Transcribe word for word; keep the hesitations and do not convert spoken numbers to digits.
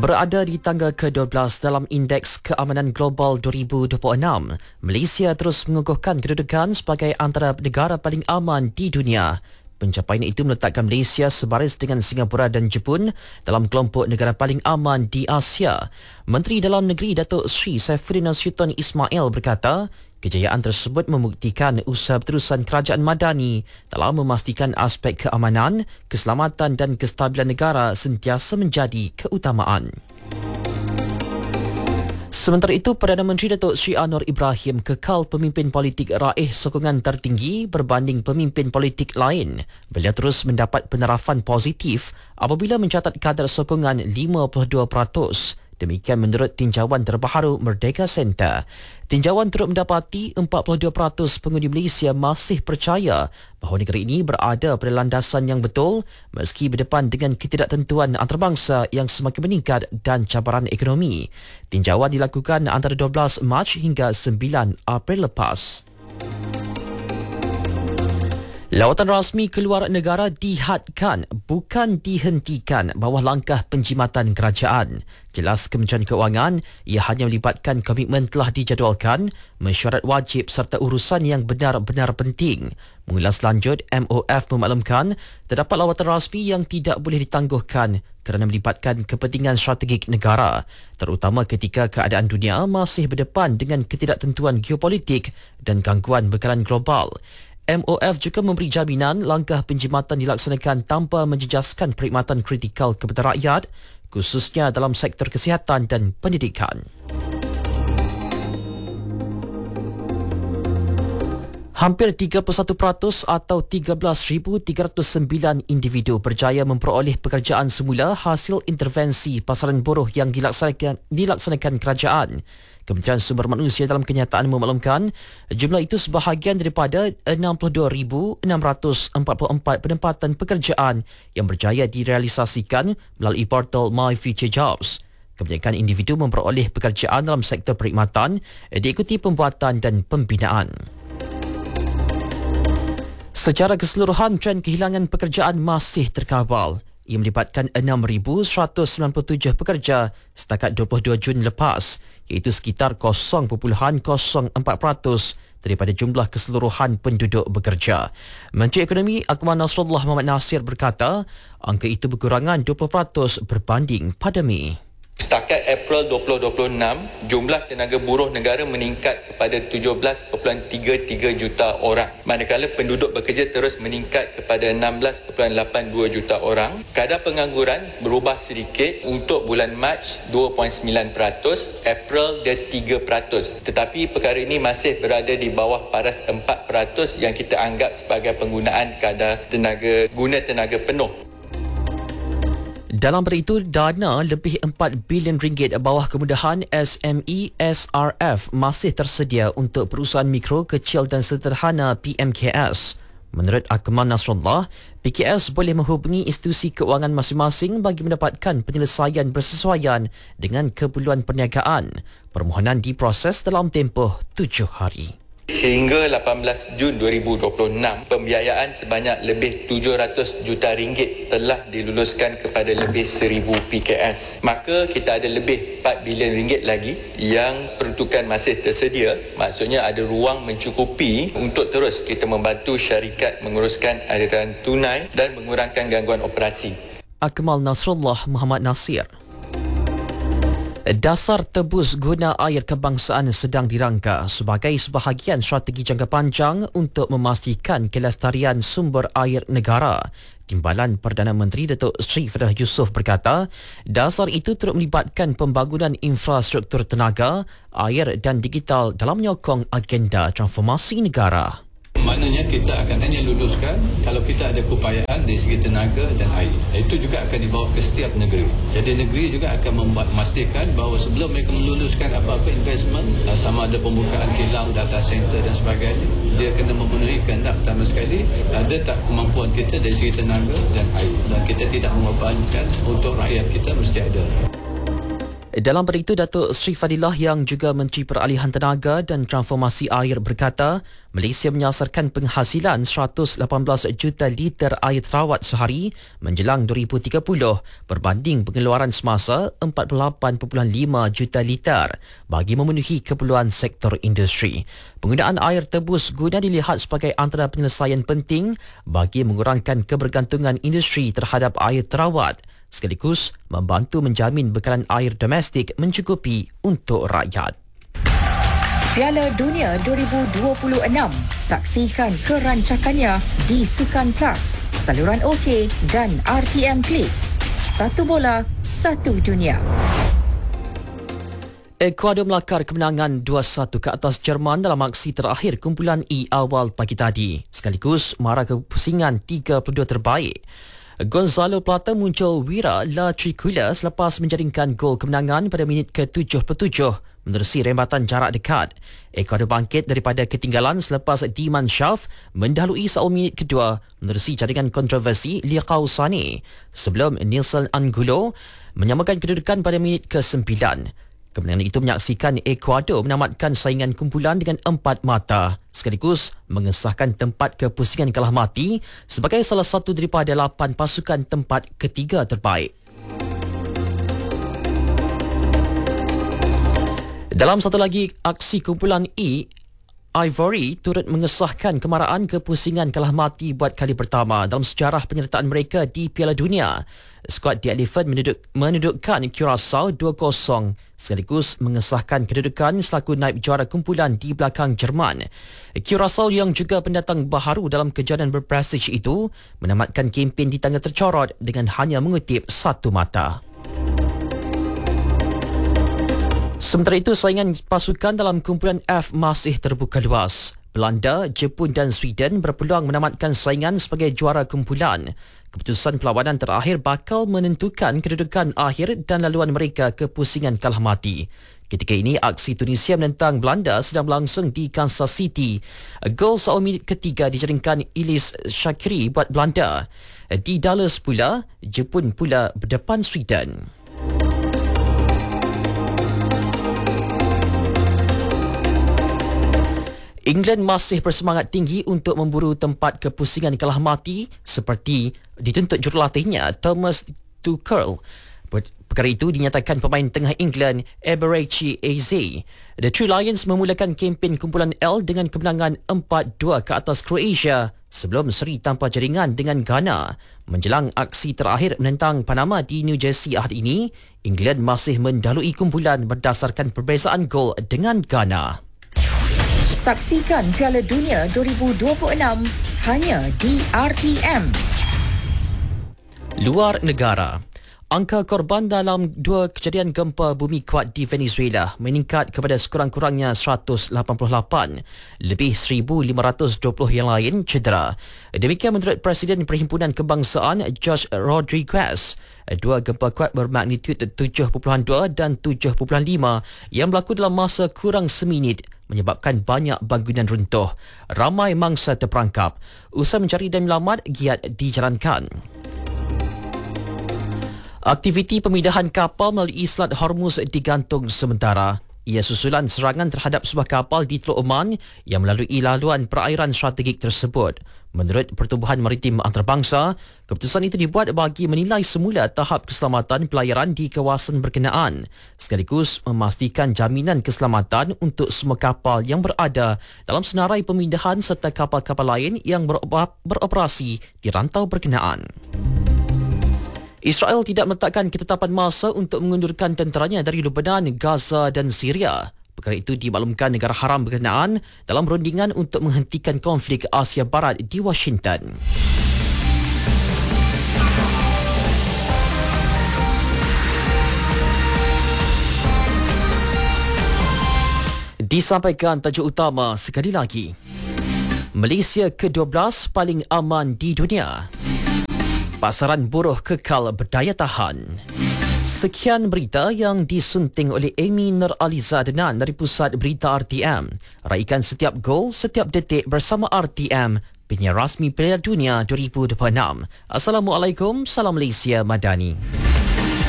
Berada di tangga ke dua belas dalam Indeks Keamanan Global dua ribu dua puluh enam, Malaysia terus mengukuhkan kedudukan sebagai antara negara paling aman di dunia. Pencapaian itu meletakkan Malaysia sebaris dengan Singapura dan Jepun dalam kelompok negara paling aman di Asia. Menteri Dalam Negeri Datuk Seri Saifuddin Nasution Ismail berkata, kejayaan tersebut membuktikan usaha berterusan kerajaan Madani dalam memastikan aspek keamanan, keselamatan dan kestabilan negara sentiasa menjadi keutamaan. Sementara itu, Perdana Menteri Datuk Seri Anwar Ibrahim kekal pemimpin politik raih sokongan tertinggi berbanding pemimpin politik lain. Beliau terus mendapat penarafan positif apabila mencatat kadar sokongan lima puluh dua peratus. Demikian menurut tinjauan terbaru Merdeka Center. Tinjauan turut mendapati empat puluh dua peratus pengundi Malaysia masih percaya bahawa negara ini berada pada landasan yang betul meski berdepan dengan ketidaktentuan antarabangsa yang semakin meningkat dan cabaran ekonomi. Tinjauan dilakukan antara dua belas Mac hingga sembilan April lepas. Lawatan rasmi keluar negara dihadkan, bukan dihentikan bawah langkah penjimatan kerajaan. Jelas Kementerian Keuangan, ia hanya melibatkan komitmen telah dijadualkan, mesyuarat wajib serta urusan yang benar-benar penting. Mengulas lanjut, M O F memaklumkan terdapat lawatan rasmi yang tidak boleh ditangguhkan kerana melibatkan kepentingan strategik negara, terutama ketika keadaan dunia masih berdepan dengan ketidaktentuan geopolitik dan gangguan bekalan global. M O F juga memberi jaminan langkah penjimatan dilaksanakan tanpa menjejaskan perkhidmatan kritikal kepada rakyat, khususnya dalam sektor kesihatan dan pendidikan. Hampir tiga puluh satu peratus atau tiga belas ribu tiga ratus sembilan individu berjaya memperoleh pekerjaan semula hasil intervensi pasaran buruh yang dilaksanakan, dilaksanakan kerajaan. Kementerian Sumber Manusia dalam kenyataan memaklumkan jumlah itu sebahagian daripada enam puluh dua ribu enam ratus empat puluh empat penempatan pekerjaan yang berjaya direalisasikan melalui portal My Future Jobs. Kebanyakan individu memperoleh pekerjaan dalam sektor perkhidmatan diikuti pembuatan dan pembinaan. Secara keseluruhan, trend kehilangan pekerjaan masih terkawal. Ia melibatkan enam ribu seratus sembilan puluh tujuh pekerja setakat dua puluh dua Jun lepas, iaitu sekitar kosong perpuluhan kosong empat peratus daripada jumlah keseluruhan penduduk bekerja. Menteri Ekonomi Akmal Nasrullah Mohamad Nasir berkata, angka itu berkurangan dua puluh peratus berbanding pada Mei. Setakat April dua ribu dua puluh enam, jumlah tenaga buruh negara meningkat kepada tujuh belas perpuluhan tiga tiga juta orang. Manakala penduduk bekerja terus meningkat kepada enam belas perpuluhan lapan dua juta orang. Kadar pengangguran berubah sedikit untuk bulan Mac dua perpuluhan sembilan peratus, April dia tiga peratus. Tetapi perkara ini masih berada di bawah paras empat peratus yang kita anggap sebagai penggunaan kadar tenaga guna tenaga penuh. Dalam pada itu, dana lebih empat bilion ringgit bawah kemudahan S M E S R F masih tersedia untuk perusahaan mikro, kecil dan sederhana P M K S. Menurut Akmal Nasrullah, P K S boleh menghubungi institusi keuangan masing-masing bagi mendapatkan penyelesaian bersesuaian dengan keperluan perniagaan. Permohonan diproses dalam tempoh tujuh hari. Sehingga lapan belas Jun dua ribu dua puluh enam, pembiayaan sebanyak lebih tujuh ratus juta ringgit telah diluluskan kepada lebih seribu P K S. Maka kita ada lebih empat bilion ringgit lagi yang peruntukan masih tersedia. Maksudnya ada ruang mencukupi untuk terus kita membantu syarikat menguruskan aliran tunai dan mengurangkan gangguan operasi. Akmal Nasrullah Mohamad Nasir. Dasar tebus guna air kebangsaan sedang dirangka sebagai sebahagian strategi jangka panjang untuk memastikan kelestarian sumber air negara. Timbalan Perdana Menteri Datuk Seri Fadah Yusof berkata, dasar itu turut melibatkan pembangunan infrastruktur tenaga, air dan digital dalam menyokong agenda transformasi negara. Maknanya kita akan hanya luluskan kalau kita ada keupayaan dari segi tenaga dan air. Itu juga akan dibawa ke setiap negeri. Jadi negeri juga akan membuat, memastikan bahawa sebelum mereka meluluskan apa-apa investment, sama ada pembukaan kilang, data center dan sebagainya, dia kena memenuhi kehendak pertama sekali, ada tak kemampuan kita dari segi tenaga dan air. Dan kita tidak mengorbankan untuk rakyat kita mesti ada. Dalam pada itu, Datuk Sri Fadilah yang juga Menteri Peralihan Tenaga dan Transformasi Air berkata, Malaysia menyasarkan penghasilan seratus lapan belas juta liter air terawat sehari menjelang dua ribu tiga puluh berbanding pengeluaran semasa empat puluh lapan perpuluhan lima juta liter bagi memenuhi keperluan sektor industri. Penggunaan air tebus guna dilihat sebagai antara penyelesaian penting bagi mengurangkan kebergantungan industri terhadap air terawat, sekaligus membantu menjamin bekalan air domestik mencukupi untuk rakyat. Piala Dunia dua ribu dua puluh enam. Saksikan kerancakannya di Sukan Plus, saluran OK dan R T M Klik. Satu bola, satu dunia. Ekuador melakar kemenangan dua satu ke atas Jerman dalam aksi terakhir kumpulan E awal pagi tadi, sekaligus mara kepusingan tiga puluh dua terbaik. Gonzalo Plata muncul wira La Tricula selepas menjaringkan gol kemenangan pada minit ke tujuh puluh tujuh menerusi rembatan jarak dekat. Ekuador bangkit daripada ketinggalan selepas Diman Shaf mendahului seawal minit kedua menerusi jaringan kontroversi Liqau Sane sebelum Nilson Angulo menyamakan kedudukan pada minit ke sembilan. Kemenangan itu menyaksikan Ekuador menamatkan saingan kumpulan dengan empat mata, sekaligus mengesahkan tempat kepusingan kalah mati sebagai salah satu daripada lapan pasukan tempat ketiga terbaik. Dalam satu lagi aksi kumpulan E, Ivory turut mengesahkan kemaraan kepusingan kalah mati buat kali pertama dalam sejarah penyertaan mereka di Piala Dunia. Skuad The Elephant menuduk, menudukkan Curaçao dua kosong sekaligus mengesahkan kedudukan selaku naib juara kumpulan di belakang Jerman. Curaçao yang juga pendatang baharu dalam kejohanan berprestij itu menamatkan kempen di tangga tercorot dengan hanya mengutip satu mata. Sementara itu, saingan pasukan dalam kumpulan F masih terbuka luas. Belanda, Jepun dan Sweden berpeluang menamatkan saingan sebagai juara kumpulan. Keputusan perlawanan terakhir bakal menentukan kedudukan akhir dan laluan mereka ke pusingan kalah mati. Ketika ini, aksi Tunisia menentang Belanda sedang berlangsung di Kansas City. Gol seawal minit ketiga dijaringkan Ilis Shaqiri buat Belanda. Di Dallas pula, Jepun pula berdepan Sweden. England masih bersemangat tinggi untuk memburu tempat kepusingan kalah mati seperti dituntut jurulatihnya Thomas Tuchel. Perkara itu dinyatakan pemain tengah England Eberechi Eze. The Three Lions memulakan kempen kumpulan L dengan kemenangan empat dua ke atas Croatia sebelum seri tanpa jaringan dengan Ghana. Menjelang aksi terakhir menentang Panama di New Jersey Ahad ini, England masih mendahului kumpulan berdasarkan perbezaan gol dengan Ghana. Saksikan Piala Dunia dua ribu dua puluh enam hanya di R T M. Luar negara. Angka korban dalam dua kejadian gempa bumi kuat di Venezuela meningkat kepada sekurang-kurangnya seratus lapan puluh lapan. Lebih seribu lima ratus dua puluh yang lain cedera. Demikian menurut Presiden Perhimpunan Kebangsaan George Rodriguez. Dua gempa kuat bermagnitud tujuh perpuluhan dua dan tujuh perpuluhan lima yang berlaku dalam masa kurang seminit menyebabkan banyak bangunan runtuh. Ramai mangsa terperangkap. Usaha mencari dan menyelamat giat dijalankan. Aktiviti pemindahan kapal melalui Selat Hormuz digantung sementara. Ia susulan serangan terhadap sebuah kapal di Teluk Oman yang melalui laluan perairan strategik tersebut. Menurut Pertubuhan Maritim Antarabangsa, keputusan itu dibuat bagi menilai semula tahap keselamatan pelayaran di kawasan berkenaan, sekaligus memastikan jaminan keselamatan untuk semua kapal yang berada dalam senarai pemindahan serta kapal-kapal lain yang beroperasi di rantau berkenaan. Israel tidak meletakkan ketetapan masa untuk mengundurkan tenteranya dari Lebanon, Gaza dan Syria. Perkara itu dimaklumkan negara haram berkenaan dalam rundingan untuk menghentikan konflik Asia Barat di Washington. Disampaikan tajuk utama sekali lagi. Malaysia ke dua belas paling aman di dunia. Pasaran buruh kekal berdaya tahan. Sekian berita yang disunting oleh Amy Nur Aliza Adnan dari Pusat Berita R T M. Raikan setiap gol, setiap detik bersama R T M, penyiar rasmi Piala Dunia dua ribu dua puluh enam. Assalamualaikum, salam Malaysia Madani.